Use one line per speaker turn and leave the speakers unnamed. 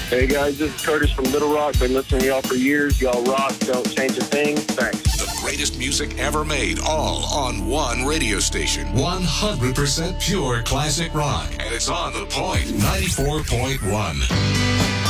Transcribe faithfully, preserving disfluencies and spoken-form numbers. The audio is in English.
Hey guys, this is Curtis from Little Rock. Been listening to y'all for years. Y'all rock. Don't change a thing. Thanks.
The greatest music ever made, all on one radio station. one hundred percent pure classic rock. And it's on The Point, ninety-four point one.